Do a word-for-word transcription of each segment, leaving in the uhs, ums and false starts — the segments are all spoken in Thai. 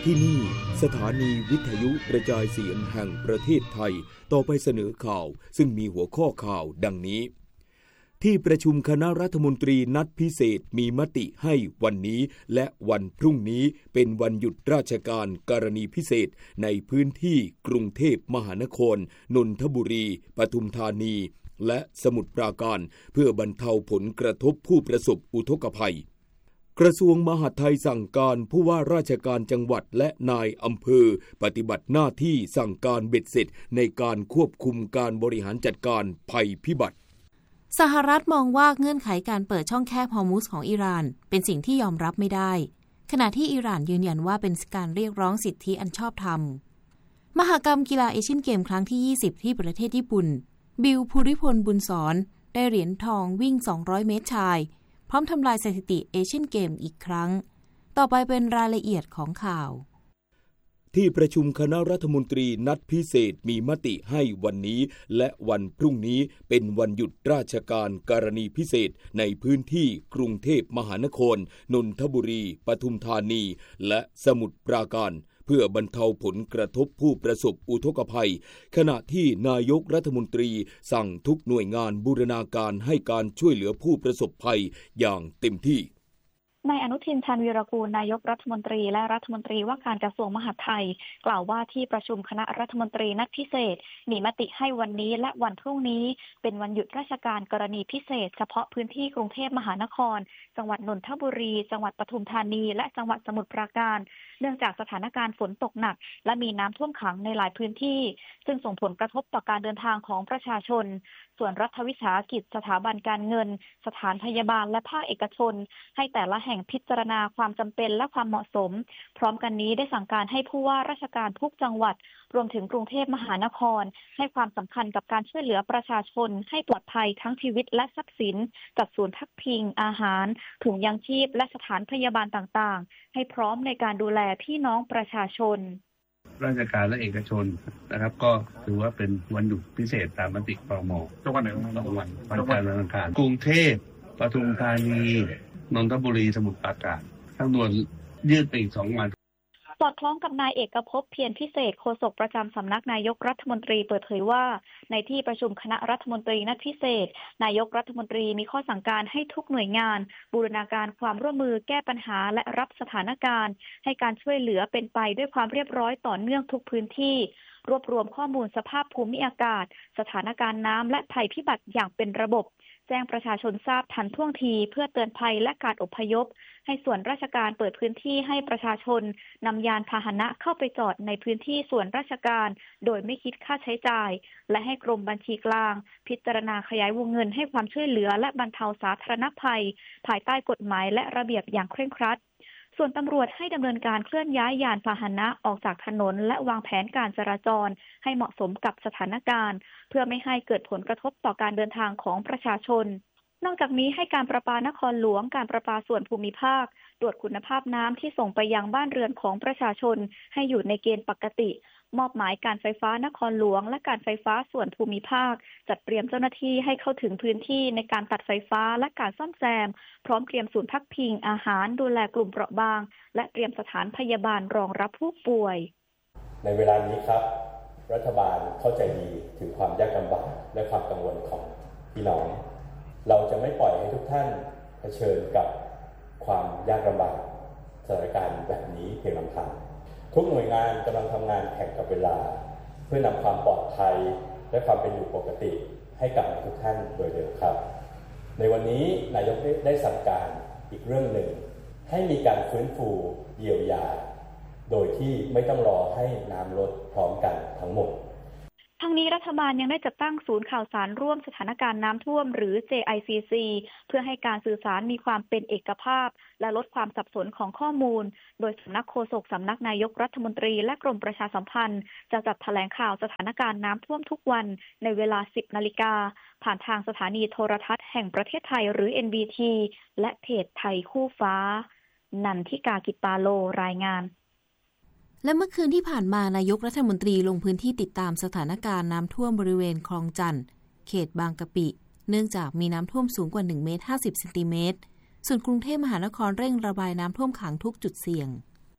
ที่นี่สถานีวิทยุกระจายเสียงแห่งประเทศไทยต่อไปเสนอข่าวซึ่งมีหัวข้อข่าวดังนี้ที่ประชุมคณะรัฐมนตรีนัดพิเศษมีมติให้วันนี้และวันพรุ่งนี้เป็นวันหยุดราชการกรณีพิเศษในพื้นที่กรุงเทพมหานครนนทบุรีปทุมธานีและสมุทรปราการเพื่อบรรเทาผลกระทบผู้ประสบอุทกภัยกระทรวงมหาดไทยสั่งการผู้ว่าราชการจังหวัดและนายอำเภอปฏิบัติหน้าที่สั่งการเบ็ดเสร็จในการควบคุมการบริหารจัดการภัยพิบัติสหรัฐมองว่าเงื่อนไขการเปิดช่องแคบฮอร์มุซของอิหร่านเป็นสิ่งที่ยอมรับไม่ได้ขณะที่อิหร่านยืนยันว่าเป็นการเรียกร้องสิทธิอันชอบธรรมมหกรรมกีฬาเอเชียนเกมครั้งที่ยี่สิบที่ประเทศญี่ปุ่นบิลภูริพลบุญสอนได้เหรียญทองวิ่งสองร้อยเมตรชายพร้อมทำลายสถิติเอเชียนเกมอีกครั้งต่อไปเป็นรายละเอียดของข่าวที่ประชุมคณะรัฐมนตรีนัดพิเศษมีมติให้วันนี้และวันพรุ่งนี้เป็นวันหยุดราชการกรณีพิเศษในพื้นที่กรุงเทพมหานครนนทบุรีปทุมธานีและสมุทรปราการเพื่อบรรเทาผลกระทบผู้ประสบอุทกภัยขณะที่นายกรัฐมนตรีสั่งทุกหน่วยงานบูรณาการให้การช่วยเหลือผู้ประสบภัยอย่างเต็มที่นายอนุทินชาญวีรกูลนายกรัฐมนตรีและรัฐมนตรีว่าการกระทรวงมหาดไทยกล่าวว่าที่ประชุมคณะรัฐมนตรีนัดพิเศษมีมติให้วันนี้และวันพรุ่งนี้เป็นวันหยุดราชการกรณีพิเศษเฉพาะพื้นที่กรุงเทพมหานครจังหวัดนนทบุรีจังหวัดปทุมธานีและจังหวัดสมุทรปราการเนื่องจากสถานการณ์ฝนตกหนักและมีน้ำท่วมขังในหลายพื้นที่ซึ่งส่งผลกระทบต่อการเดินทางของประชาชนส่วนรัฐวิสาหกิจสถาบันการเงินสถานพยาบาลและภาคเอกชนให้แต่ละแห่งพิจารณาความจำเป็นและความเหมาะสมพร้อมกันนี้ได้สั่งการให้ผู้ว่าราชการทุกจังหวัดรวมถึงกรุงเทพมหานครให้ความสำคัญกับการช่วยเหลือประชาชนให้ปลอดภัยทั้งชีวิตและทรัพย์สินจัดศูนย์พักพิงอาหารถุงยางชีพและสถานพยาบาลต่างๆให้พร้อมในการดูแลพี่น้องประชาชนราชการและเอกชนนะครับก็ถือว่าเป็นวันหยุดพิเศษตามมติครม.จังหวัดไหนบ้างวันวันจันทร์วันอังคารกรุงเทพปทุมธานีนนทบุรีสมุทรปราการทั้งหมดยืดไปอีกสองวันสอดคล้องกับนายเอกภพเพียรพิเศษโฆษกประจำสำนักนายกรัฐมนตรีเปิดเผยว่าในที่ประชุมคณะรัฐมนตรีนัดพิเศษนายกรัฐมนตรีมีข้อสั่งการให้ทุกหน่วยงานบูรณาการความร่วมมือแก้ปัญหาและรับสถานการณ์ให้การช่วยเหลือเป็นไปด้วยความเรียบร้อยต่อเนื่องทุกพื้นที่รวบรวมข้อมูลสภาพภูมิอากาศสถานการณ์น้ำและภัยพิบัติอย่างเป็นระบบแจ้งประชาชนทราบทันท่วงทีเพื่อเตือนภัยและการอพยพให้ส่วนราชการเปิดพื้นที่ให้ประชาชนนำยานพาหนะเข้าไปจอดในพื้นที่ส่วนราชการโดยไม่คิดค่าใช้จ่ายและให้กรมบัญชีกลางพิจารณาขยายวงเงินให้ความช่วยเหลือและบรรเทาสาธารณภัยภายใต้กฎหมายและระเบียบอย่างเคร่งครัดส่วนตำรวจให้ดำเนินการเคลื่อนย้ายยานพาหนะออกจากถนนและวางแผนการจราจรให้เหมาะสมกับสถานการณ์เพื่อไม่ให้เกิดผลกระทบต่อการเดินทางของประชาชนนอกจากนี้ให้การประปานครหลวงการประปาส่วนภูมิภาคตรวจคุณภาพน้ำที่ส่งไปยังบ้านเรือนของประชาชนให้อยู่ในเกณฑ์ปกติมอบหมายการไฟฟ้านครหลวงและการไฟฟ้าส่วนภูมิภาคจัดเตรียมเจ้าหน้าที่ให้เข้าถึงพื้นที่ในการตัดไฟฟ้าและการซ่อมแซมพร้อมเตรียมศูนย์พักพิงอาหารดูแลกลุ่มเปราะบางและเตรียมสถานพยาบาลรองรับผู้ป่วยในเวลานี้ครับรัฐบาลเข้าใจดีถึงความยากลำบากและความกังวลของพี่น้องเราจะไม่ปล่อยให้ทุกท่านเผชิญกับความยากลำบากสถานการณ์แบบนี้เพียงลำพังทุกหน่วยงานกำลังทำงานแข่งกับเวลาเพื่อนำความปลอดภัยและความเป็นอยู่ปกติให้กับทุกท่านโดยเร็วครับในวันนี้นายกได้สั่งการอีกเรื่องหนึ่งให้มีการฟื้นฟูเยียวยาโดยที่ไม่ต้องรอให้น้ำลดพร้อมกันทั้งหมดทั้งนี้รัฐบาลยังได้จัดตั้งศูนย์ข่าวสารร่วมสถานการณ์น้ำท่วมหรือ เจ ไอ ซี ซี เพื่อให้การสื่อสารมีความเป็นเอกภาพและลดความสับสนของข้อมูลโดยสำนักโฆษกสำนักนายกรัฐมนตรีและกรมประชาสัมพันธ์จะจัดแถลงข่าวสถานการณ์น้ำท่วมทุกวันในเวลา สิบนาฬิกาผ่านทางสถานีโทรทัศน์แห่งประเทศไทยหรือ เอ็น บี ที และเพจไทยคู่ฟ้านันทิกากิปปาโลรายงานและเมื่อคืนที่ผ่านมานายกรัฐมนตรีลงพื้นที่ติดตามสถานการณ์น้ำท่วมบริเวณคลองจันทน์เขตบางกะปิเนื่องจากมีน้ำท่วมสูงกว่าหนึ่งเมตรห้าสิบเซนติเมตรส่วนกรุงเทพมหานครเร่งระบายน้ำท่วมขังทุกจุดเสี่ยง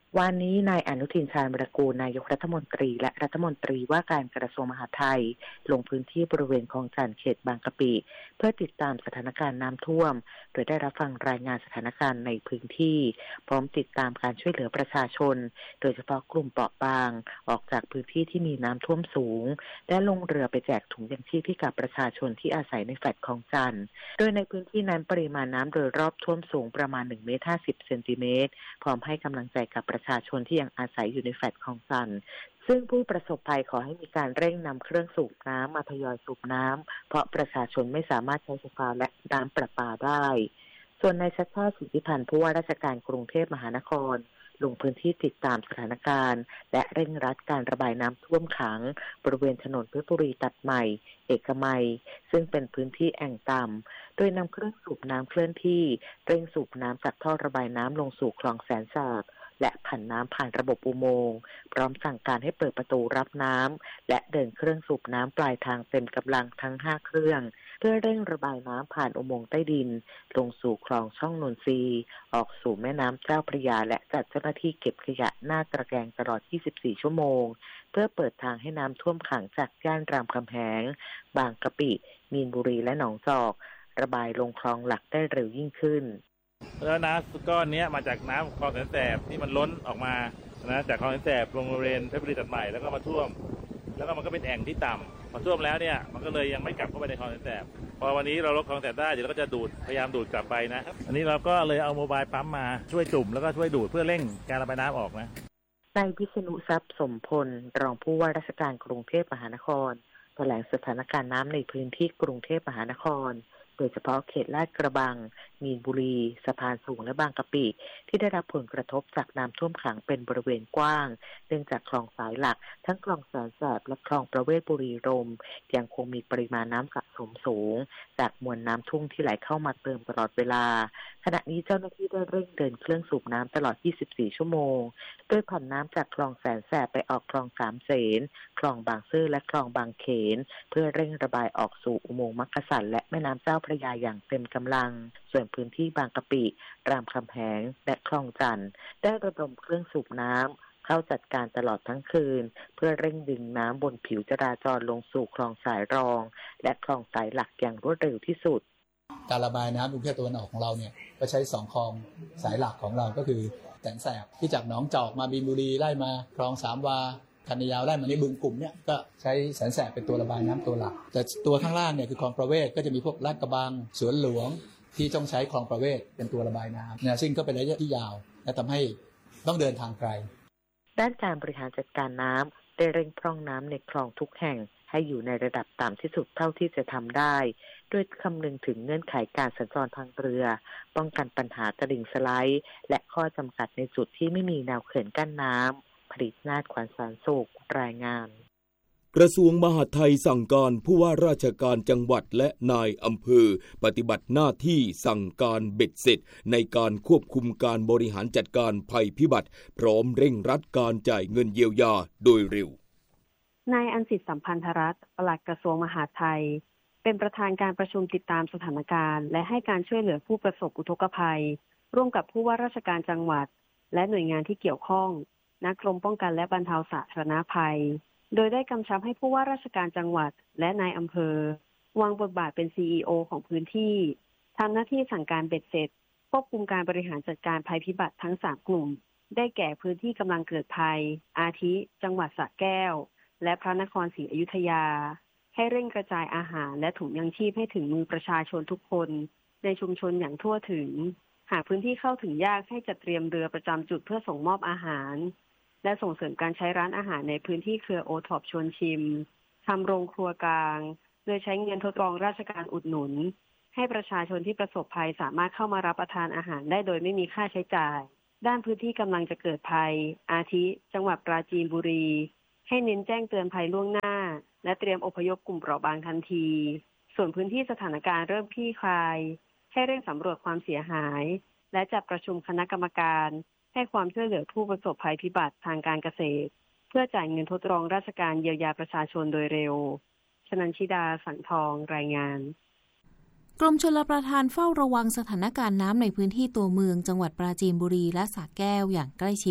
วันนี้นายอนุทินชาญวิรากูลนายกรัฐมนตรีและรัฐมนตรีว่าการกระทรวงมหาดไทยลงพื้นที่บริเวณคลองจันทน์เขตบางกะปิเพื่อติดตามสถานการณ์น้ำท่วมโดยได้รับฟังรายงานสถานการณ์ในพื้นที่พร้อมติดตามการช่วยเหลือประชาชนโดยเฉพาะกลุ่มเปราะบางออกจากพื้นที่ที่มีน้ำท่วมสูงและลงเรือไปแจกถุงยังชีพให้กับประชาชนที่อาศัยในแฟลตคลองจันทน์โดยในพื้นที่นั้นปริมาณน้ำโดยรอบท่วมสูงประมาณหนึ่งเมตรห้าสิบเซนติเมตรพร้อมให้กำลังใจกับประชาชนที่ยังอาศัยอยู่ในแฟลตคลองจันทน์ซึ่งผู้ประสบภัยขอให้มีการเร่งนำเครื่องสูบน้ำมาทยอยสูบน้ำเพราะประชาชนไม่สามารถใช้ไฟฟ้าและน้ำประปาได้ส่วนนายชัชชาติสิทธิพันธ์ผู้ว่าราชการกรุงเทพมหานครลงพื้นที่ติดตามสถานการณ์และเร่งรัดการระบายน้ำท่วมขังบริเวณถนนเพชรบุรีตัดใหม่เอกมัยซึ่งเป็นพื้นที่แอ่งต่ำโดยนำเครื่องสูบน้ำเคลื่อนที่เร่งสูบน้ำจากท่อระบายน้ำลงสู่คลองแสนสาบและผันน้ำผ่านระบบอุโมงค์พร้อมสั่งการให้เปิดประตูรับน้ำและเดินเครื่องสูบน้ำปลายทางเต็มกำลังทั้งห้าเครื่องเพื่อเร่งระบายน้ำผ่านอุโมงค์ใต้ดินลงสู่คลองช่องนนทรีออกสู่แม่น้ำเจ้าพระยาและจัดเจ้าหน้าที่เก็บขยะหน้าตระแกรงตลอดยี่สิบสี่ชั่วโมงเพื่อเปิดทางให้น้ำท่วมขังจากย่านรามคำแหงบางกะปิมีนบุรีและหนองจอกระบายลงคลองหลักได้เร็วยิ่งขึ้นแล้วน้ำก้อนนี้มาจากน้ำคลองแสนแสบที่มันล้นออกมานะจากคลองแสนแสบลงบริเวณเพชรบุรีตัดใหม่แล้วก็มาท่วมแล้วก็มันก็เป็นแอ่งที่ต่ำพอท่วมแล้วเนี่ยมันก็เลยยังไม่กลับเข้าไปในคลองแสนแสบพอวันนี้เราลดคลองแสนแสบได้เดี๋ยวเราก็จะดูดพยายามดูดกลับไปนะอันนี้เราก็เลยเอาโมบายปั๊มมาช่วยจุ่มแล้วก็ช่วยดูดเพื่อเร่งการระบายน้ำออกนะนายวิษณุทรัพย์สมพลรองผู้ว่าราชการกรุงเทพมหานครแถลงสถานการณ์น้ำในพื้นที่กรุงเทพมหานครโดยเฉพาะเขตลาดกระบังมีนบุรีสะพานสูงและบางกะปิที่ได้รับผลกระทบจากน้ำท่วมขังเป็นบริเวณกว้างเนื่องจากคลองสายหลักทั้งคลองแสนแสบและคลองประเวศบุรีรมย์ยังคงมีปริมาณน้ำสะสมสูงจากมวลน้ำทุ่งที่ไหลเข้ามาเติมตลอดเวลาขณะนี้เจ้าหน้าที่ได้เร่งเดินเครื่องสูบน้ำตลอดยี่สิบสี่ชั่วโมงโดยผ่านน้ำจากคลองแสนแสบไปออกคลองสามเสนคลองบางซื่อและคลองบางเขนเพื่อเร่งระบายออกสู่อุโมงค์มักกะสันและแม่น้ำเจ้าพระยาอย่างเต็มกำลังส่วนพื้นที่บางกะปิรามคำแหงและคลองจันทน์ได้ระดมเครื่องสูบน้ำเข้าจัดการตลอดทั้งคืนเพื่อเร่งดึงน้ำบนผิวจราจรลงสู่คลองสายรองและคลองสายหลักอย่างรวดเร็วที่สุดการระบายน้ำกรุงเทพตะวันออกของเราเนี่ยก็ใช้สองคลองสายหลักของเราก็คือแสนแสบที่จากหนองจอกมาบีนบุรีไล่มาคลองสามวาคันยาวไล่มาในบึงกลุ่มเนี่ยก็ใช้แสนแสบเป็นตัวระบายน้ำตัวหลักแต่ตัวข้างล่างเนี่ยคือคลองประเวศก็จะมีพวกลาดกระบังสวนหลวงที่ต้องใช้คลองประเวศเป็นตัวระบายน้ำนะซึ่งก็เป็นระยะที่ยาวและทำให้ต้องเดินทางไกลด้านการบริหารจัดการน้ำได้เร่งพร่องน้ำในคลองทุกแห่งให้อยู่ในระดับต่ำที่สุดเท่าที่จะทำได้โดยคำนึงถึงเงื่อนไขการสัญจรทางเรือป้องกันปัญหาตลิ่งสไลด์และข้อจำกัดในจุดที่ไม่มีแนวเขื่อนกั้นน้ำผลิตนาฏขวัญสารสุขรายงานกระทรวงมหาดไทยสั่งการผู้ว่าราชการจังหวัดและนายอำเภอปฏิบัติหน้าที่สั่งการเบ็ดเสร็จในการควบคุมการบริหารจัดการภัยพิบัติพร้อมเร่งรัดการจ่ายเงินเยียวยาโดยเร็วนายอัญสิทธิ์สัมพันธรัตน์ปลัดกระทรวงมหาดไทยเป็นประธานการประชุมติดตามสถานการณ์และให้การช่วยเหลือผู้ประสบอุทกภัยร่วมกับผู้ว่าราชการจังหวัดและหน่วยงานที่เกี่ยวข้องณกรมป้องกันและบรรเทาสาธารณภัยโดยได้กำชับให้ผู้ว่าราชการจังหวัดและนายอำเภอวางบทบาทเป็น ซี อี โอ ของพื้นที่ทำหน้าที่สั่งการเบ็ดเสร็จควบคุมการบริหารจัดการภัยพิบัติทั้งสามกลุ่มได้แก่พื้นที่กำลังเกิดภัยอาทิจังหวัดสระแก้วและพระนครศรีอยุธยาให้เร่งกระจายอาหารและถุงยังชีพให้ถึงมือประชาชนทุกคนในชุมชนอย่างทั่วถึงหากพื้นที่เข้าถึงยากให้จัดเตรียมเรือประจำจุดเพื่อส่งมอบอาหารและส่งเสริมการใช้ร้านอาหารในพื้นที่เครือโอท็อปชวนชิมทำโรงครัวกลางโดยใช้เงินทดลองราชการอุดหนุนให้ประชาชนที่ประสบภัยสามารถเข้ามารับประทานอาหารได้โดยไม่มีค่าใช้จ่ายด้านพื้นที่กำลังจะเกิดภัยอาทิจังหวัดปราจีนบุรีให้เน้นแจ้งเตือนภัยล่วงหน้าและเตรียมอพยพกลุ่มเปราะบางทันทีส่วนพื้นที่สถานการณ์เริ่มคลี่คลายให้เร่งสำรวจความเสียหายและจัดประชุมคณะกรรมการให้ความช่วยเหลือผู้ประสบภัยพิบัติทางการเกษตรเพื่อจ่ายเงินทดลองราชการเยียวยาประชาชนโดยเร็วชนันชิดาสังทองรายงานกรมชลประทานเฝ้าระวังสถานการณ์น้ำในพื้นที่ตัวเมืองจังหวัดปราจีนบุรีและสระแก้วอย่างใกล้ชิด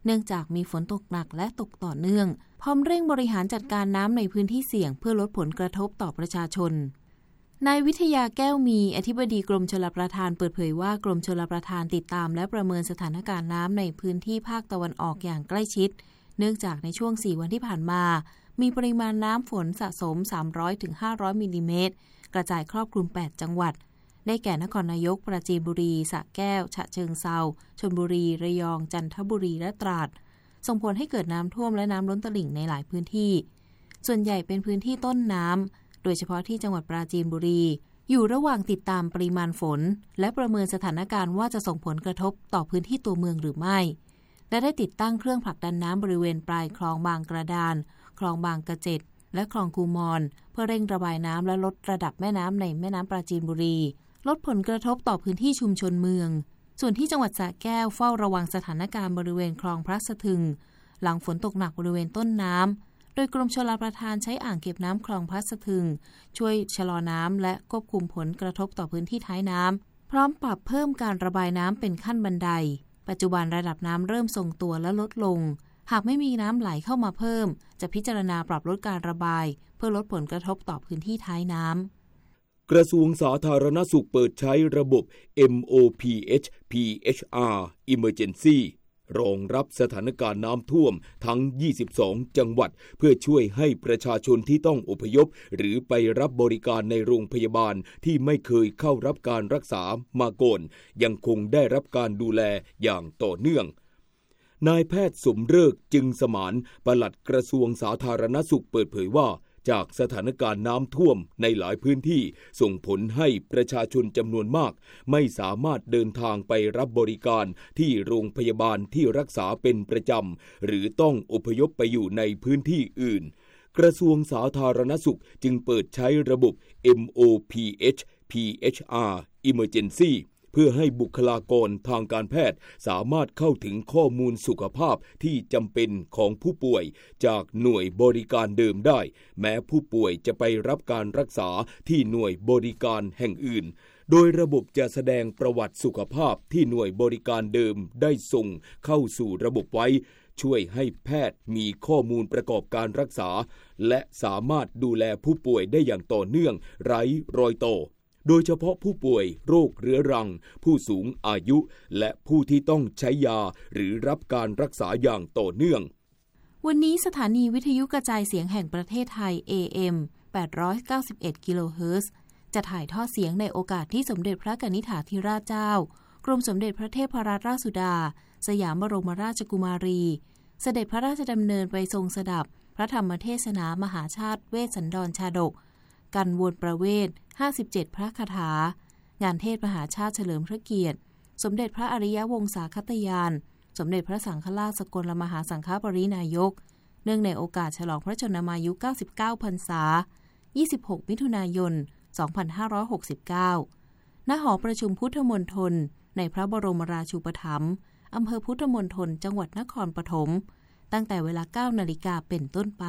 เนื่องจากมีฝนตกหนักและตกต่อเนื่องพร้อมเร่งบริหารจัดการน้ำในพื้นที่เสี่ยงเพื่อลดผลกระทบต่อประชาชนนายวิทยาแก้วมีอธิบดีกรมชลประทานเปิดเผยว่ากรมชลประทานติดตามและประเมินสถานการณ์น้ำในพื้นที่ภาคตะวันออกอย่างใกล้ชิดเนื่องจากในช่วงสี่วันที่ผ่านมามีปริมาณน้ำฝนสะสม สามร้อยถึงห้าร้อย มิลลิเมตรกระจายครอบคลุมแปดจังหวัดได้แก่นครนายกปราจีนบุรีสระแก้วฉะเชิงเทราชลบุรีระยองจันทบุรีและตราดส่งผลให้เกิดน้ำท่วมและน้ำล้นตลิ่งในหลายพื้นที่ส่วนใหญ่เป็นพื้นที่ต้นน้ำโดยเฉพาะที่จังหวัดปราจีนบุรีอยู่ระหว่างติดตามปริมาณฝนและประเมินสถานการณ์ว่าจะส่งผลกระทบต่อพื้นที่ตัวเมืองหรือไม่และได้ติดตั้งเครื่องผลักดันน้ำบริเวณปลายคลองบางกระดานคลองบางกระเจ็ดและคลองคูมอนเพื่อเร่งระบายน้ำและลดระดับแม่น้ำในแม่น้ำปราจีนบุรีลดผลกระทบต่อพื้นที่ชุมชนเมืองส่วนที่จังหวัดสระแก้วเฝ้าระวังสถานการณ์บริเวณคลองพระสะทึงหลังฝนตกหนักบริเวณต้นน้ำโดยกรมชลประทานใช้อ่างเก็บน้ำคลองพระสะทึงช่วยชะลอน้ำและควบคุมผลกระทบต่อพื้นที่ท้ายน้ำพร้อมปรับเพิ่มการระบายน้ำเป็นขั้นบันไดปัจจุบันระดับน้ำเริ่มทรงตัวและลดลงหากไม่มีน้ำไหลเข้ามาเพิ่มจะพิจารณาปรับลดการระบายเพื่อลดผลกระทบต่อพื้นที่ท้ายน้ำกระทรวงสาธารณสุขเปิดใช้ระบบ เอ็ม โอ พี เอช พี เอช อาร์ Emergency รองรับสถานการณ์น้ำท่วมทั้งยี่สิบสองจังหวัดเพื่อช่วยให้ประชาชนที่ต้องอพยพหรือไปรับบริการในโรงพยาบาลที่ไม่เคยเข้ารับการรักษามาก่อนยังคงได้รับการดูแลอย่างต่อเนื่องนายแพทย์สมฤกษ์จึงสมานปลัดกระทรวงสาธารณสุขเปิดเผยว่าจากสถานการณ์น้ำท่วมในหลายพื้นที่ส่งผลให้ประชาชนจำนวนมากไม่สามารถเดินทางไปรับบริการที่โรงพยาบาลที่รักษาเป็นประจำหรือต้องอพยพไปอยู่ในพื้นที่อื่นกระทรวงสาธารณสุขจึงเปิดใช้ระบบ เอ็ม โอ พี เอช พี เอช อาร์ Emergencyเพื่อให้บุคลากรทางการแพทย์สามารถเข้าถึงข้อมูลสุขภาพที่จำเป็นของผู้ป่วยจากหน่วยบริการเดิมได้แม้ผู้ป่วยจะไปรับการรักษาที่หน่วยบริการแห่งอื่นโดยระบบจะแสดงประวัติสุขภาพที่หน่วยบริการเดิมได้ส่งเข้าสู่ระบบไว้ช่วยให้แพทย์มีข้อมูลประกอบการรักษาและสามารถดูแลผู้ป่วยได้อย่างต่อเนื่องไร้รอยต่อโดยเฉพาะผู้ป่วยโรคเรื้อรังผู้สูงอายุและผู้ที่ต้องใช้ยาหรือรับการรักษาอย่างต่อเนื่องวันนี้สถานีวิทยุกระจายเสียงแห่งประเทศไทย เอ เอ็ม แปดร้อยเก้าสิบเอ็ด กิโลเฮิรตซ์จะถ่ายทอดเสียงในโอกาสที่สมเด็จพระกนิษฐาธิราชเจ้ากรมสมเด็จพระเทพรัตนราชสุดาสยามบรมราชกุมารีเสด็จพระราชดำเนินไปทรงสดับพระธรรมเทศนามหาชาติเวสสันดรชาดกกันวนประเวศห้าสิบเจ็ดพระคาถางานเทศมหาชาติเฉลิมพระเกียรติสมเด็จพระอริยวงศาคตยานสมเด็จพระสังฆราชสกลมหาสังฆปรินายกเนื่องในโอกาสฉลองพระชนมายุเก้าสิบเก้าพรรษายี่สิบหกมิถุนายนสองพันห้าร้อยหกสิบเก้าณหอประชุมพุทธมณฑลในพระบรมราชูปถัมภ์อำเภอพุทธมณฑลจังหวัดนครปฐมตั้งแต่เวลา เก้านาฬิกาเป็นต้นไป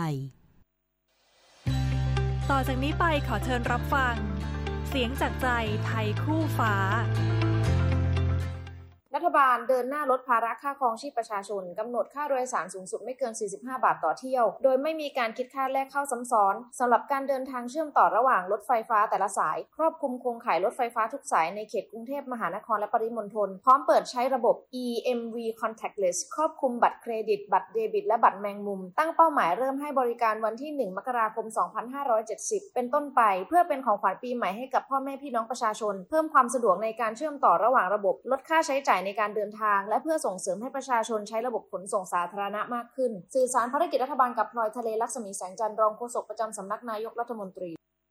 ต่อจากนี้ไปขอเชิญรับฟังเสียงจากใจไทยคู่ฟ้ารัฐบาลเดินหน้าลดภาระค่าครองชีพประชาชนกำหนดค่าโดยสารสูงสุดไม่เกินสี่สิบห้าบาทต่อเที่ยวโดยไม่มีการคิดค่าแลกเข้าซ้ำซ้อนสำหรับการเดินทางเชื่อมต่อระหว่างรถไฟฟ้าแต่ละสายครอบคลุมโครงข่ายรถไฟฟ้าทุกสายในเขตกรุงเทพมหานครและปริมณฑลพร้อมเปิดใช้ระบบ อี เอ็ม วี Contactless ครอบคลุมบัตรเครดิตบัตรเดบิตและบัตรแมงมุมตั้งเป้าหมายเริ่มให้บริการวันที่หนึ่งมกราคมสองพันห้าร้อยเจ็ดสิบเป็นต้นไปเพื่อเป็นของขวัญปีใหม่ให้กับพ่อแม่พี่น้องประชาชนเพิ่มความสะดวกในการเชื่อมต่อระหว่างระบบลดค่าใช้จ่ายในการเดินทางและเพื่อส่งเสริมให้ประชาชนใช้ระบบขนส่งสาธารณะมากขึ้นสื่อสารภารกิจรัฐบาลกับพลอยทะเลลักษมีแสงจันทร์รองโฆษกประจำสำนักนายกรัฐมนตรี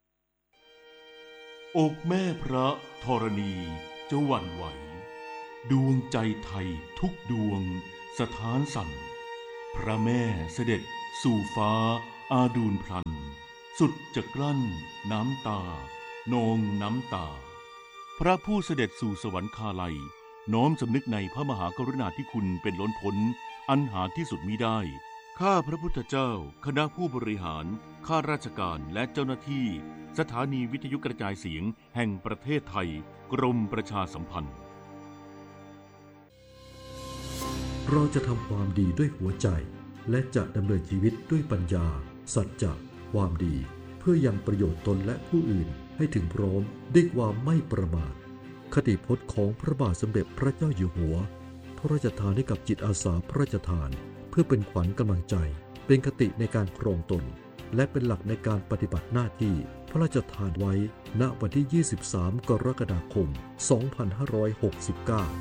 อกแม่พระธรณีจะหวั่นไหวดวงใจไทยทุกดวงสถานสั่นพระแม่เสด็จสู่ฟ้าอาดูลพลันสุดจะกลั้นน้ำตานองน้ำตาพระผู้เสด็จสู่สวรรคาลัยน้อมสำนึกในพระมหากรุณาธิคุณเป็นล้นพ้นอันหาที่สุดมิได้ข้าพระพุทธเจ้าคณะผู้บริหารข้าราชการและเจ้าหน้าที่สถานีวิทยุกระจายเสียงแห่งประเทศไทยกรมประชาสัมพันธ์เราจะทำความดีด้วยหัวใจและจะดำเนินชีวิตด้วยปัญญาสัจจะความดีเพื่อยังประโยชน์ตนและผู้อื่นให้ถึงพร้อมด้วยความไม่ประมาทคติพจน์ของพระบาทสมเด็จพระเจ้าอยู่หัวพระราชทานให้กับจิตอาสาพระราชทานเพื่อเป็นขวัญกำลังใจเป็นคติในการครองตนและเป็นหลักในการปฏิบัติหน้าที่พระราชทานไว้ณวันที่ยี่สิบสามกรกฎาคมสองพันห้าร้อยหกสิบเก้า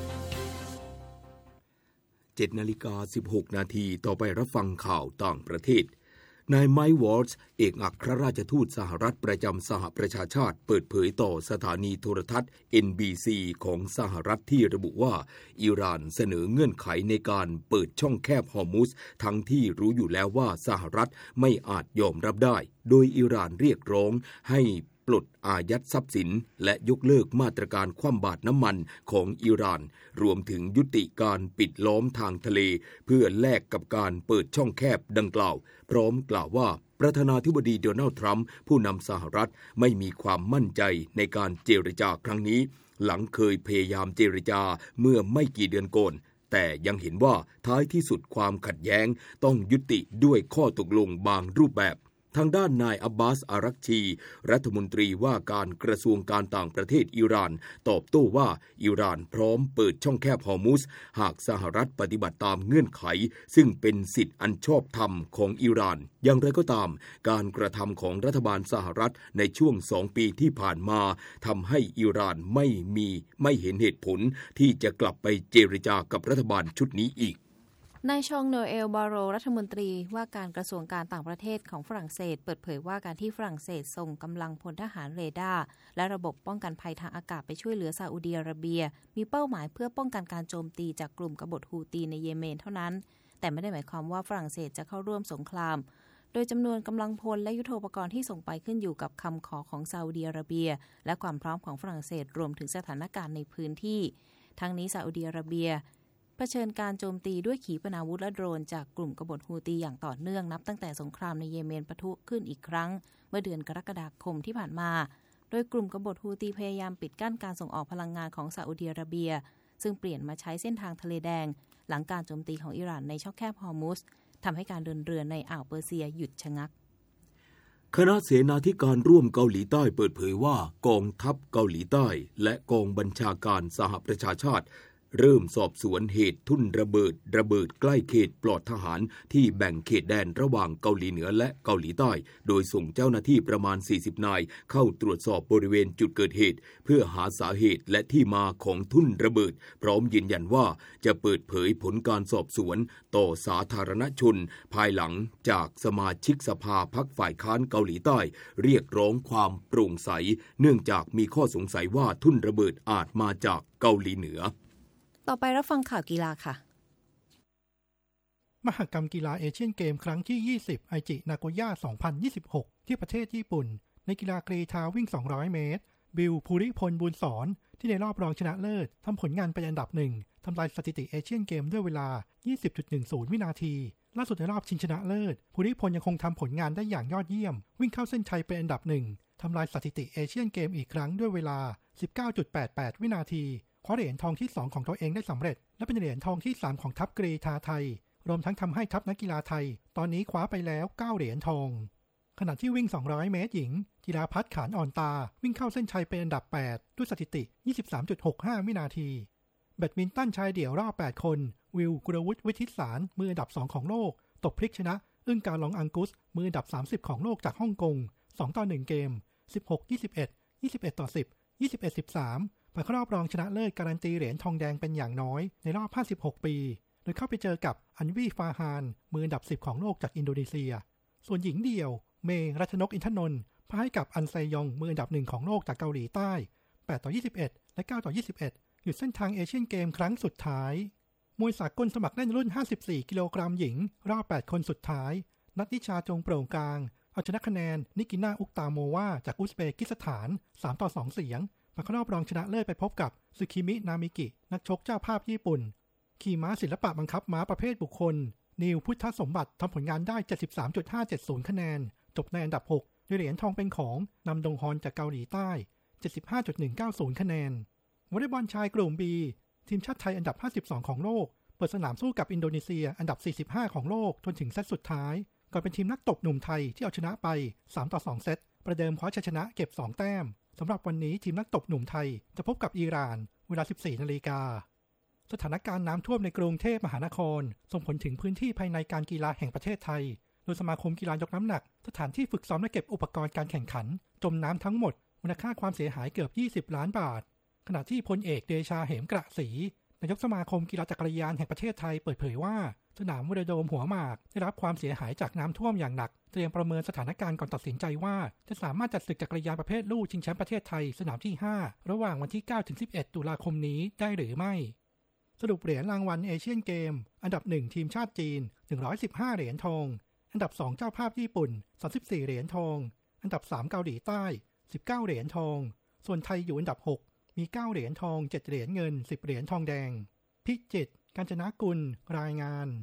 เจ็ดนาฬิกาสิบหกนาทีต่อไปรับฟังข่าวต่างประเทศนายไมค์วอลส์เอกอัครราชทูตสหรัฐประจำสหประชาชาติเปิดเผยต่อสถานีโทรทัศน์ เอ็น บี ซี ของสหรัฐที่ระบุว่าอิหร่านเสนอเงื่อนไขในการเปิดช่องแคบฮอร์มุซทั้งที่รู้อยู่แล้วว่าสหรัฐไม่อาจยอมรับได้โดยอิหร่านเรียกร้องให้ปลดอายัดทรัพย์สินและยกเลิกมาตรการคว่ำบาตรน้ำมันของอิหร่านรวมถึงยุติการปิดล้อมทางทะเลเพื่อแลกกับการเปิดช่องแคบดังกล่าวพร้อมกล่าวว่าประธานาธิบดีโดนัลด์ทรัมป์ผู้นำสหรัฐไม่มีความมั่นใจในการเจรจาครั้งนี้หลังเคยพยายามเจรจาเมื่อไม่กี่เดือนก่อนแต่ยังเห็นว่าท้ายที่สุดความขัดแย้งต้องยุติด้วยข้อตกลงบางรูปแบบทางด้านนายอับบาสอารักชีรัฐมนตรีว่าการกระทรวงการต่างประเทศอิหร่านตอบโต้ว่าอิหร่านพร้อมเปิดช่องแคบฮอร์มุซหากสหรัฐปฏิบัติตามเงื่อนไขซึ่งเป็นสิทธิอันชอบธรรมของอิหร่านอย่างไรก็ตามการกระทำของรัฐบาลสหรัฐในช่วงสองปีที่ผ่านมาทำให้อิหร่านไม่มีไม่เห็นเหตุผลที่จะกลับไปเจรจากับรัฐบาลชุดนี้อีกนายชองโนเอลบาโรรัฐมนตรีว่าการกระทรวงการต่างประเทศของฝรั่งเศสเปิดเผยว่าการที่ฝรั่งเศสส่งกำลังพลทหารเรดาร์และระบบป้องกันภัยทางอากาศไปช่วยเหลือซาอุดิอาระเบียมีเป้าหมายเพื่อป้องกันการโจมตีจากกลุ่มกบฏฮูตีในเยเมนเท่านั้นแต่ไม่ได้หมายความว่าฝรั่งเศสจะเข้าร่วมสงครามโดยจำนวนกำลังพลและยุทโธปกรณ์ที่ส่งไปขึ้นอยู่กับคำขอของซาอุดิอาระเบียและความพร้อมของฝรั่งเศสรวมถึงสถานการณ์ในพื้นที่ทั้งนี้ซาอุดิอาระเบียเผชิญการโจมตีด้วยขีปนาวุธและโดรนจากกลุ่มกบฏฮูตีอย่างต่อเนื่องนับตั้งแต่สงครามในเยเมนปะทุขึ้นอีกครั้งเมื่อเดือนกรกฎาคมที่ผ่านมาโดยกลุ่มกบฏฮูตีพยายามปิดกั้นการส่งออกพลังงานของซาอุดิอาระเบียซึ่งเปลี่ยนมาใช้เส้นทางทะเลแดงหลังการโจมตีของอิหร่านในช่องแคบฮอร์มุซทำให้การเดินเรือในอ่าวเปอร์เซียหยุดชะงักคณะเสนาธิการร่วมเกาหลีใต้เปิดเผยว่ากองทัพเกาหลีใต้และกองบัญชาการสหประชาชาติเริ่มสอบสวนเหตุทุ่นระเบิดระเบิดใกล้เขตปลอดทหารที่แบ่งเขตแดนระหว่างเกาหลีเหนือและเกาหลีใต้โดยส่งเจ้าหน้าที่ประมาณสี่สิบนายเข้าตรวจสอบบริเวณจุดเกิดเหตุเพื่อหาสาเหตุและที่มาของทุ่นระเบิดพร้อมยืนยันว่าจะเปิดเผยผลการสอบสวนต่อสาธารณชนภายหลังจากสมาชิกสภาพรรคฝ่ายค้านเกาหลีใต้เรียกร้องความโปร่งใสเนื่องจากมีข้อสงสัยว่าทุ่นระเบิดอาจมาจากเกาหลีเหนือต่อไปรับฟังข่าวกีฬาค่ะมหกรรมกีฬาเอเชียนเกมครั้งที่ยี่สิบไอจินาโกย่าสองพันยี่สิบหกที่ประเทศญี่ปุ่นในกีฬากรีฑาวิ่งสองร้อยเมตรบิลภูริพลบุญสอนที่ในรอบรองชนะเลิศทำผลงานเป็นอันดับหนึ่งทำลายสถิติเอเชียนเกมด้วยเวลา ยี่สิบจุดหนึ่งศูนย์ วินาทีล่าสุดในรอบชิงชนะเลิศภูริพลยังคงทำผลงานได้อย่างยอดเยี่ยมวิ่งเข้าเส้นชัยเป็นอันดับหนึ่งทำลายสถิติเอเชียนเกมอีกครั้งด้วยเวลา สิบเก้าจุดแปดแปด วินาทีคว้าเหรียญทองที่สองของตัวเองได้สำเร็จและเป็นเหรียญทองที่สามของทัพกรีฑาไทยรวมทั้งทำให้ทัพนักกีฬาไทยตอนนี้คว้าไปแล้วเก้าเหรียญทองขณะที่วิ่งสองร้อยเมตรหญิงจิราภัทรขานอ่อนตาวิ่งเข้าเส้นชัยเป็นอันดับแปดด้วยสถิติ ยี่สิบสามจุดหกห้า วินาทีแบดมินตันชายเดี่ยวรอบแปดคนวิลกุลวุฒิวิทิตสารมืออันดับสองของโลกตบพลิกชนะอึ้งกาลองอังกุสมืออันดับสามสิบของโลกจากฮ่องกงสองต่อหนึ่งเกม สิบหก ยี่สิบเอ็ด ยี่สิบเอ็ดต่อสิบ ยี่สิบเอ็ด สิบสามผ่านเข้ารอบรองชนะเลิศการันตีเหรียญทองแดงเป็นอย่างน้อยในรอบห้าสิบหกปีโดยเข้าไปเจอกับอันวีฟาฮานมืออันดับสิบของโลกจากอินโดนีเซียส่วนหญิงเดี่ยวเมรัชนกอินทนนท์พ่ายให้กับอันไซยองมืออันดับหนึ่งของโลกจากเกาหลีใต้แปดต่อยี่สิบเอ็ดและเก้าต่อยี่สิบเอ็ดหยุดเส้นทางเอเชียนเกมครั้งสุดท้ายมวยสากลสมัครเล่นรุ่นห้าสิบสี่กิโลกรัมหญิงรอบแปดคนสุดท้ายนัทนิชาจงโปร่งกลางเอาชนะคะแนนนิกิน่าอุกตาโมวาจากอุซเบกิสถานสามต่อสองเสียงผ่านเข้ารอบรองชนะเลิศไปพบกับซึคิมินามิกินักชกเจ้าภาพญี่ปุ่นขี่ม้าศิลปะบังคับม้าประเภทบุคคลนิวพุทธสมบัติทำผลงานได้ เจ็ดสิบสามจุดห้าเจ็ดศูนย์ คะแนนจบในอันดับหกด้วยเหรียญทองเป็นของนำดงฮอนจากเกาหลีใต้ เจ็ดสิบห้าจุดหนึ่งเก้าศูนย์ คะแนนวอลเลย์บอลชายกลุ่ม B ทีมชาติไทยอันดับห้าสิบสองของโลกเปิดสนามสู้กับอินโดนีเซียอันดับสี่สิบห้าของโลกจนถึงเซตสุดท้ายก่อนเป็นทีมนักตบหนุ่มไทยที่เอาชนะไปสามต่อสองเซตประเดิมคว้าชัยชนะเก็บสองแต้มสำหรับวันนี้ทีมนักตบหนุ่มไทยจะพบกับอิหร่านเวลา สิบสี่นาฬิกาสถานการณ์น้ำท่วมในกรุงเทพมหานครส่งผลถึงพื้นที่ภายในการกีฬาแห่งประเทศไทยโดยสมาคมกีฬายกน้ำหนักสถานที่ฝึกซ้อมและเก็บอุปกรณ์การแข่งขันจมน้ำทั้งหมดมูลค่าความเสียหายเกือบยี่สิบล้านบาทขณะที่พลเอกเดชาเหมกระศรีนายกสมาคมกีฬาจักรยานแห่งประเทศไทยเปิดเผยว่าสนามเวโรโดมหัวหมากได้รับความเสียหายจากน้ำท่วมอย่างหนักเตรียมประเมินสถานการณ์ก่อนตัดสินใจว่าจะสามารถจัดศึกจักรยานประเภทลู่ชิงแชมป์ประเทศไทยสนามที่ห้าระหว่างวันที่เก้าถึงสิบเอ็ดตุลาคมนี้ได้หรือไม่สรุปเหรียญรางวัลเอเชียนเกมอันดับหนึ่งทีมชาติจีนหนึ่งร้อยสิบห้าเหรียญทองอันดับสองเจ้าภาพญี่ปุ่นสามสิบสี่เหรียญทองอันดับสามเกาหลีใต้สิบเก้าเหรียญทองส่วนไทยอยู่อันดับหกมีเก้าเหรียญทองเจ็ดเหรียญเงินสิบเหรียญทองแดงพิจิตรกาญจนกุลรายงาน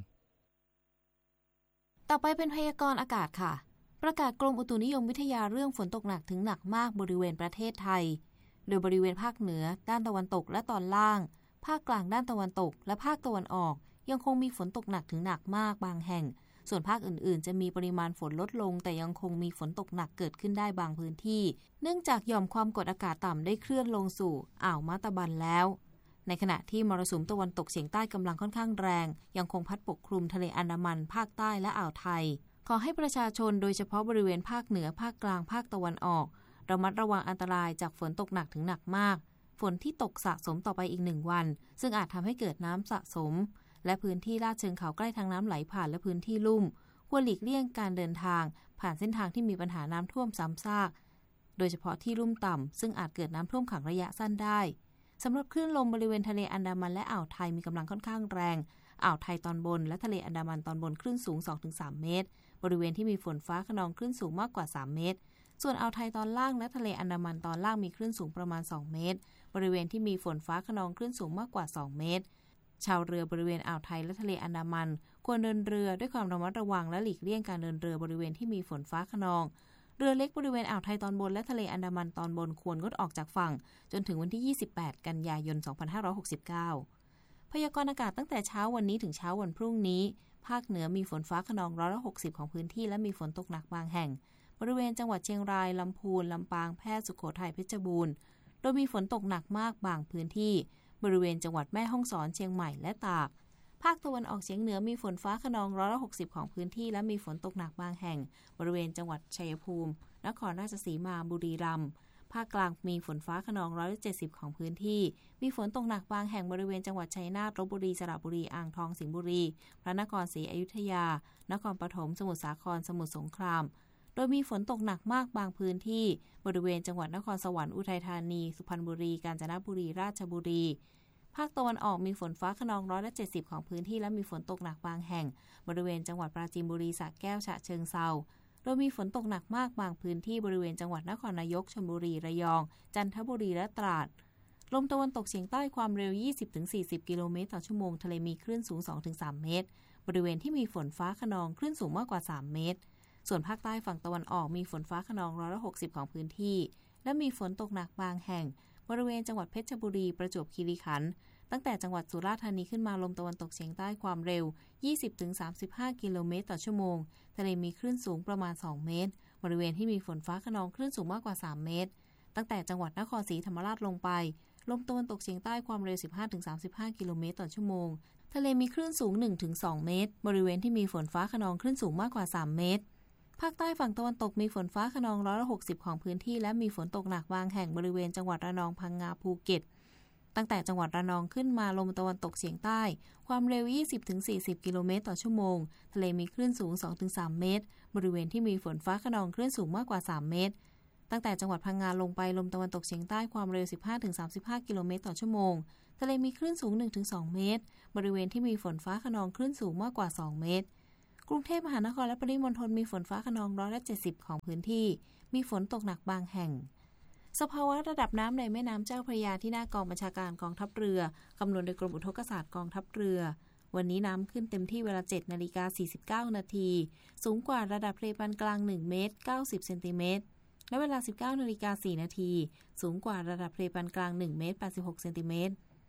ต่อไปเป็นพยากรณ์อากาศค่ะประกาศกรมอุตุนิยมวิทยาเรื่องฝนตกหนักถึงหนักมากบริเวณประเทศไทยโดยบริเวณภาคเหนือด้านตะวันตกและตอนล่างภาคกลางด้านตะวันตกและภาคตะวันออกยังคงมีฝนตกหนักถึงหนักมากบางแห่งส่วนภาคอื่นๆจะมีปริมาณฝนลดลงแต่ยังคงมีฝนตกหนักเกิดขึ้นได้บางพื้นที่เนื่องจากหย่อมความกดอากาศต่ำได้เคลื่อนลงสู่อ่าวมาตาบันแล้วในขณะที่มรสุมตะวันตกเฉียงใต้กำลังค่อนข้างแรงยังคงพัดปกคลุมทะเลอันดามันภาคใต้และอ่าวไทยขอให้ประชาชนโดยเฉพาะบริเวณภาคเหนือภาคกลางภาคตะวันออกระมัดระวังอันตรายจากฝนตกหนักถึงหนักมากฝนที่ตกสะสมต่อไปอีกหนึ่งวันซึ่งอาจทำให้เกิดน้ำสะสมและพื้นที่ลาดเชิงเขาใกล้ทางน้ำไหลผ่านและพื้นที่ลุ่มควรหลีกเลี่ยงการเดินทางผ่านเส้นทางที่มีปัญหาน้ำท่วมซ้ำซากโดยเฉพาะที่ลุ่มต่ำซึ่งอาจเกิดน้ำท่วมขังระยะสั้นได้สำหรับคลื่นลมบริเวณทะเลอันดามันและอ่าวไทยมีกำลังค่อนข้างแรงอ่าวไทยตอนบนและทะเลอันดามันตอนบนคลื่นสูง สองถึงสาม เมตรบริเวณที่มีฝนฟ้าคะนองคลื่นสูงมากกว่าสามเมตรส่วนอ่าวไทยตอนล่างและทะเลอันดามันตอนล่างมีคลื่นสูงประมาณสองเมตรบริเวณที่มีฝนฟ้าคะนองคลื่นสูงมากกว่าสองเมตรชาวเรือบริเวณอ่าวไทยและทะเลอันดามันควรเดินเรือด้วยความระมัดระวังและหลีกเลี่ยงการเดินเรือบริเวณที่มีฝนฟ้าคะนองเรือเล็กบริเวณอ่าวไทยตอนบนและทะเลอันดามันตอนบนควรงดออกจากฝั่งจนถึงวันที่ยี่สิบแปดกันยายนสองพันห้าร้อยหกสิบเก้าพยากรณ์อากาศตั้งแต่เช้าวันนี้ถึงเช้าวันพรุ่งนี้ภาคเหนือมีฝนฟ้าคะนองร้อยละหกสิบของพื้นที่และมีฝนตกหนักบางแห่งบริเวณจังหวัดเชียงรายลำพูนลำปางแพร่สุโขทัยเพชรบูรณ์โดยมีฝนตกหนักมากบางพื้นที่บริเวณจังหวัดแม่ฮ่องสอนเชียงใหม่และตากภาคตะวันออกเฉียงเหนือมีฝนฟ้าคะนองร้อยละหกสิบของพื้นที่และมีฝนตกหนักบางแห่งบริเวณจังหวัดชัยภูมินครราชสีมาบุรีรัมย์ภาคกลางมีฝนฟ้าคะนองร้อยละเจ็ดสิบของพื้นที่มีฝนตกหนักบางแห่งบริเวณจังหวัดชัยนาทลพบุรีสระบุรีอ่างทองสิงห์บุรีพระนครศรีอยุธยานครปฐมสมุทรสาครสมุทรสงครามโดยมีฝนตกหนักมากบางพื้นที่บริเวณจังหวัดนครสวรรค์อุทัยธานีสุพรรณบุรีกาญจนบุรีราชบุรีภาคตะวันออกมีฝนฟ้าคะนองร้อยละเจ็ดสิบของพื้นที่และมีฝนตกหนักบางแห่งบริเวณจังหวัดปราจีนบุรีสระแก้วฉะเชิงเทราโดยมีฝนตกหนักมากบางพื้นที่บริเวณจังหวัดนครนายกชลบุรีระยองจันทบุรีและตราดลมตะวันตกเฉียงใต้ความเร็ว ยี่สิบถึงสี่สิบ กิโลเมตรต่อชั่วโมงทะเลมีคลื่นสูง สองถึงสาม เมตรบริเวณที่มีฝนฟ้าคะนองคลื่นสูงมากกว่าสามเมตรส่วนภาคใต้ฝั่งตะวันออกมีฝนฟ้าคะนองร้อยละหกสิบของพื้นที่และมีฝนตกหนักบางแห่งบริเวณจังหวัดเพชรบุรีประจวบคีรีขันธ์ตั้งแต่จังหวัดสุราษฎร์ธานีขึ้นมาลมตะวันตกเฉียงใต้ความเร็ว ยี่สิบถึงสามสิบห้า กิโลเมตรต่อชั่วโมงทะเลมีคลื่นสูงประมาณสองเมตรบริเวณที่มีฝนฟ้าคะนองคลื่นสูงมากกว่าสามเมตรตั้งแต่จังหวัดนครศรีธรรมราชลงไปลมตะวันตกเฉียงใต้ความเร็ว สิบห้าถึงสามสิบห้า กิโลเมตรต่อชั่วโมงทะเลมีคลื่นสูง หนึ่งถึงสอง เมตรบริเวณที่มีฝนฟ้าคะนองคลื่นสูงมากกว่าสามเมตรภาคใต้ฝั่งตะวันตกมีฝนฟ้าคะนองร้อยละหกสิบของพื้นที่และมีฝนตกหนักบางแห่งบริเวณจังหวัดระนองพังงาภูเก็ตตั้งแต่จังหวัดระนองขึ้นมาลมตะวันตกเฉียงใต้ความเร็ว ยี่สิบถึงสี่สิบ กิโลเมตรต่อชั่วโมงทะเลมีคลื่นสูง สองถึงสาม เมตรบริเวณที่มีฝนฟ้าคะนองคลื่นสูงมากกว่าสามเมตรตั้งแต่จังหวัดพังงาลงไปลมตะวันตกเฉียงใต้ความเร็ว สิบห้าถึงสามสิบห้า กิโลเมตรต่อชั่วโมงทะเลมีคลื่นสูง หนึ่งถึงสอง เมตรบริเวณที่มีฝนฟ้าคะนองคลื่นสูงมากกว่าสองเมตรกรุงเทพมหานครและปริมณฑลมีฝนฟ้าคะนองร้อยละเจ็ดสิบของพื้นที่มีฝนตกหนักบางแห่งสภาวะระดับน้ำในแม่น้ำเจ้าพระยาที่หน้ากองบัญชาการกองทัพเรือคำนวณโดยกรมอุทกศาสตร์กองทัพเรือวันนี้น้ำขึ้นเต็มที่เวลา เจ็ดนาฬิกาสี่สิบเก้า นาทีสูงกว่าระดับทะเลปานกลางหนึ่งเมตรเก้าสิบเซนติเมตรและ และเวลา สิบเก้านาฬิกาสี่นาทีสูงกว่าระดับทะเลปานกลางหนึ่งเมตรแปดสิบหกเซนติเมตร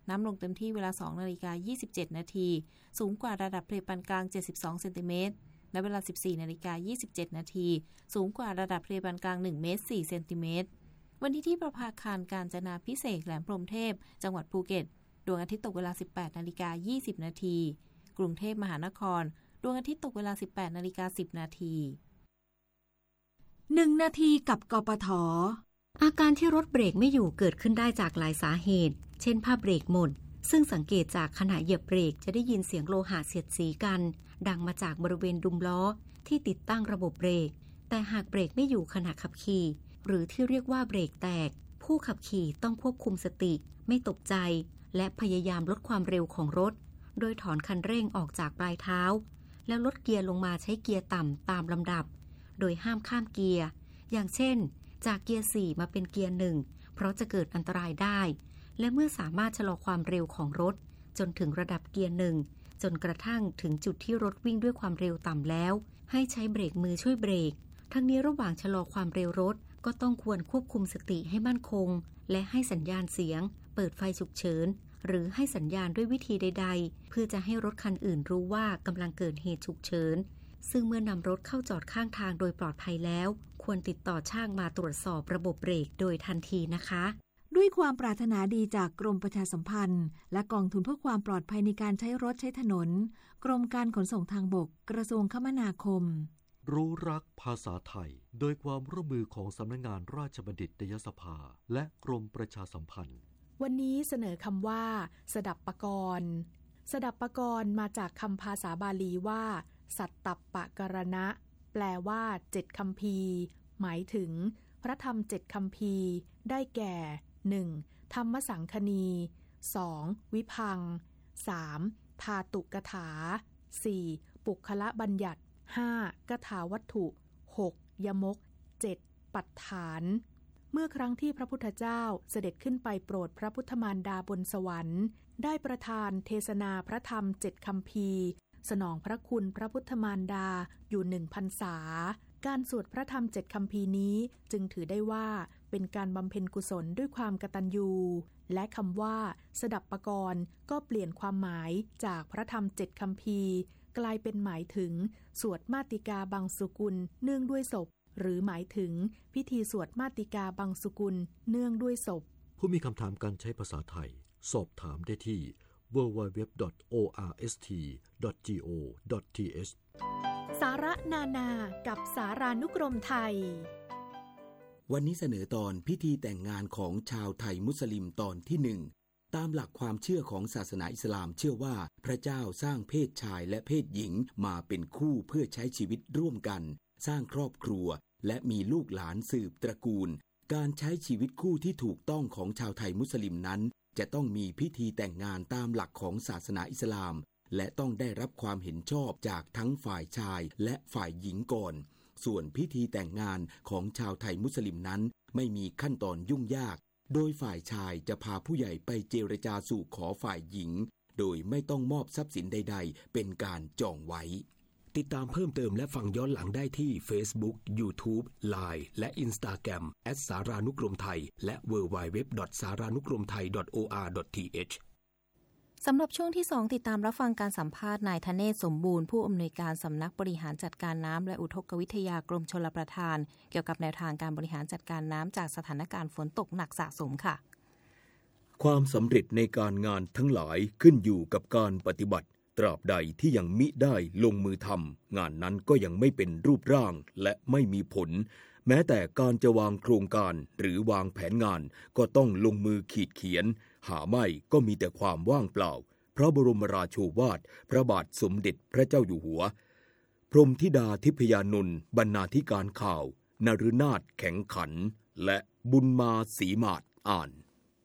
น้ำลงเต็มที่เวลา สองนาฬิกายี่สิบเจ็ดนาทีสูงกว่าระดับทะเลปานกลางเจ็ดสิบสองเซนติเมตรและเวลา สิบสี่นาฬิกายี่สิบเจ็ดนาทีสูงกว่าระดับทะเลปานกลางหนึ่งเมตรสี่เซนติเมตรวันนี้ที่ประภาคารกาญจนาภิเษกแหลมพรหมเทพจังหวัดภูเก็ตดวงอาทิตย์ตกเวลา สิบแปดนาฬิกายี่สิบนาทีกรุงเทพมหานครดวงอาทิตย์ตกเวลา สิบแปดนาฬิกาสิบนาทีหนึ่งนาทีกับกปท.อาการที่รถเบรกไม่อยู่เกิดขึ้นได้จากหลายสาเหตุเช่นผ้าเบรกหมดซึ่งสังเกตจากขณะเหยียบเบรกจะได้ยินเสียงโลหะเสียดสีกันดังมาจากบริเวณดุมล้อที่ติดตั้งระบบเบรกแต่หากเบรกไม่อยู่ขณะขับขี่หรือที่เรียกว่าเบรกแตกผู้ขับขี่ต้องควบคุมสติไม่ตกใจและพยายามลดความเร็วของรถโดยถอนคันเร่งออกจากปลายเท้าแล้วลดเกียร์ลงมาใช้เกียร์ต่ำตามลำดับโดยห้ามข้ามเกียร์อย่างเช่นจากเกียร์สี่มาเป็นเกียร์หนึ่งเพราะจะเกิดอันตรายได้และเมื่อสามารถชะลอความเร็วของรถจนถึงระดับเกียร์หนึ่งจนกระทั่งถึงจุดที่รถวิ่งด้วยความเร็วต่ำแล้วให้ใช้เบรกมือช่วยเบรกทั้งนี้ระหว่างชะลอความเร็วรถก็ต้องควรควบคุมสติให้มั่นคงและให้สัญญาณเสียงเปิดไฟฉุกเฉินหรือให้สัญญาณด้วยวิธีใดๆเพื่อจะให้รถคันอื่นรู้ว่ากำลังเกิดเหตุฉุกเฉินซึ่งเมื่อนำรถเข้าจอดข้างทางโดยปลอดภัยแล้วควรติดต่อช่างมาตรวจสอบระบบเบรกโดยทันทีนะคะด้วยความปรารถนาดีจากกรมประชาสัมพันธ์และกองทุนเพื่อความปลอดภัยในการใช้รถใช้ถนนกรมการขนส่งทางบกกระทรวงคมนาคมรู้รักภาษาไทยโดยความร่วมมือของสำนักงานราชบัณฑิตยสภาและกรมประชาสัมพันธ์วันนี้เสนอคำว่าสดับปกรณ์สดับปกรณ์มาจากคำภาษาบาลีว่าสัตตัปปะกรณะแปลว่าเจ็ดคัมภีร์หมายถึงพระธรรมเจ็ดคัมภีร์ได้แก่ หนึ่ง. ธรรมสังคณี สอง. วิพังค์ สาม. ธาตุกถา สี่. ปุคละบัญญัติ ห้า. กถาวัตถุ หก. ยมก เจ็ด. ปัฏฐานเมื่อครั้งที่พระพุทธเจ้าเสด็จขึ้นไปโปรดพระพุทธมารดาบนสวรรค์ได้ประทานเทศนาพระธรรมเจ็ดคัมภีร์สนองพระคุณพระพุทธมารดาอยู่หนึ่งพรรษาการสวดพระธรรมเจ็ดคัมภีร์นี้จึงถือได้ว่าเป็นการบำเพ็ญกุศลด้วยความกตัญญูและคำว่าสดับปกรณ์ก็เปลี่ยนความหมายจากพระธรรมเจ็ดคัมภีร์กลายเป็นหมายถึงสวดมาติกาบังสุกุลเนื่องด้วยศพหรือหมายถึงพิธีสวดมาติกาบังสุกุลเนื่องด้วยศพผู้มีคำถามการใช้ภาษาไทยสอบถามได้ที่ ดับเบิลยู ดับเบิลยู ดับเบิลยู ดอท โอ อาร์ เอส ที ดอท จี โอ ดอท ที เอชสาระนานากับสารานุกรมไทยวันนี้เสนอตอนพิธีแต่งงานของชาวไทยมุสลิมตอนที่หนึ่งตามหลักความเชื่อของศาสนาอิสลามเชื่อว่าพระเจ้าสร้างเพศชายและเพศหญิงมาเป็นคู่เพื่อใช้ชีวิตร่วมกันสร้างครอบครัวและมีลูกหลานสืบตระกูลการใช้ชีวิตคู่ที่ถูกต้องของชาวไทยมุสลิมนั้นจะต้องมีพิธีแต่งงานตามหลักของศาสนาอิสลามและต้องได้รับความเห็นชอบจากทั้งฝ่ายชายและฝ่ายหญิงก่อนส่วนพิธีแต่งงานของชาวไทยมุสลิมนั้นไม่มีขั้นตอนยุ่งยากโดยฝ่ายชายจะพาผู้ใหญ่ไปเจรจาสู่ขอฝ่ายหญิงโดยไม่ต้องมอบทรัพย์สินใดๆเป็นการจองไว้ติดตามเพิ่มเติมและฟังย้อนหลังได้ที่ Facebook, YouTube, ไลน์ และ Instagram แอท สารานุกรมไทยและ ดับเบิลยู ดับเบิลยู ดับเบิลยู ดอท สารานุกรมไทย ดอท โอ อาร์ ดอท ที เอชสำหรับช่วงที่สองติดตามรับฟังการสัมภาษณ์นายธเนศสมบูรณ์ผู้อำนวยการสำนักบริหารจัดการน้ำและอุทกวิทยากรมชลประทานเกี่ยวกับแนวทางการบริหารจัดการน้ำจากสถานการณ์ฝนตกหนักสะสมค่ะความสำเร็จในการงานทั้งหลายขึ้นอยู่กับการปฏิบัติตราบใดที่ยังมิได้ลงมือทำงานนั้นก็ยังไม่เป็นรูปร่างและไม่มีผลแม้แต่การจะวางโครงการหรือวางแผนงานก็ต้องลงมือขีดเขียนหาไม่ก็มีแต่ความว่างเปล่าพระบรมราโชวาทพระบาทสมเด็จพระเจ้าอยู่หัวพรหมธิดาทิพยานนท์บรรณาธิการข่าวนฤนาถแข็งขันและบุญมาศรีมาศอ่าน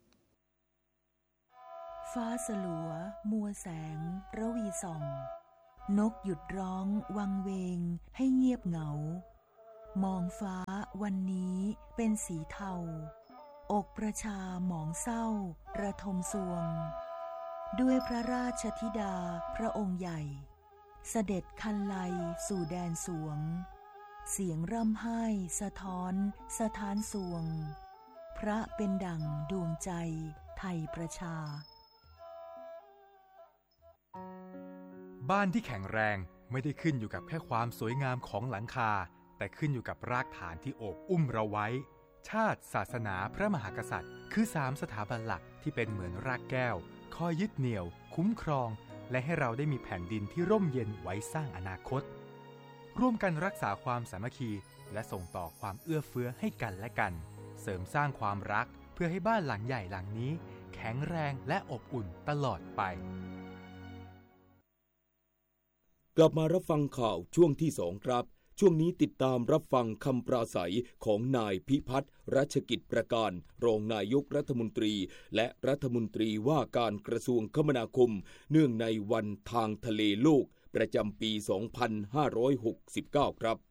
ฟ้าสลัวมัวแสงระวีส่องนกหยุดร้องวังเวงให้เงียบเหงามองฟ้าวันนี้เป็นสีเทาอกประชาหมองเศร้าระทมสวงด้วยพระราชธิดาพระองค์ใหญ่เสด็จคันไลสู่แดนสวงเสียงร่ำไห้สะท้อนสะท้านสวงพระเป็นดั่งดวงใจไทยประชาบ้านที่แข็งแรงไม่ได้ขึ้นอยู่กับแค่ความสวยงามของหลังคาแต่ขึ้นอยู่กับรากฐานที่โอบอุ้มเราไว้ชาติศาสนาพระมหากษัตริย์คือสามสถาบันหลักที่เป็นเหมือนรากแก้วคอยยึดเหนี่ยวคุ้มครองและให้เราได้มีแผ่นดินที่ร่มเย็นไว้สร้างอนาคตร่วมกันรักษาความสามัคคีและส่งต่อความเอื้อเฟื้อให้กันและกันเสริมสร้างความรักเพื่อให้บ้านหลังใหญ่หลังนี้แข็งแรงและอบอุ่นตลอดไปกลับมารับฟังข่าวช่วงที่สองครับช่วงนี้ติดตามรับฟังคำปราศัยของนายพิพัฒน์รัชกิจประการรองนายกรัฐมนตรีและรัฐมนตรีว่าการกระทรวงคมนาคมเนื่องในวันทางทะเลโลกประจำปี สองพันห้าร้อยหกสิบเก้า ครับ